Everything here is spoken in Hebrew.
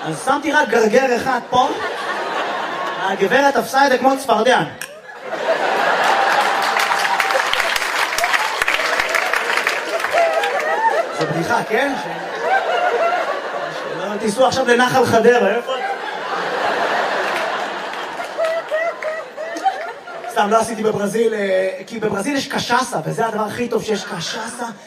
אז שמתי רק גרגר אחד פה, הגברת תפסה את זה כמו צפרדע. זו בדיחה, כן? שלא תיסעו עכשיו לנחל חדרה, איפה? סתם, לא עשיתי בברזיל, כי בברזיל יש קשסה, וזה הדבר הכי טוב שיש קשסה.